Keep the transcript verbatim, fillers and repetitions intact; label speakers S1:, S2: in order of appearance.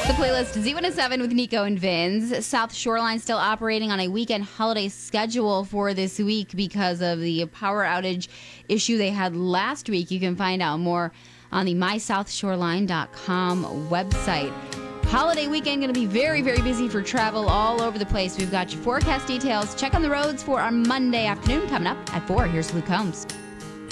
S1: The playlist Z one oh seven with Nico and Vince. South Shoreline still operating on a weekend holiday schedule for this week because of the power outage issue they had last week. You can find out more on the my south shoreline dot com website. Holiday weekend going to be very, very busy for travel all over the place. We've got your forecast details. Check on the roads for our Monday afternoon coming up at four. Here's Luke Combs.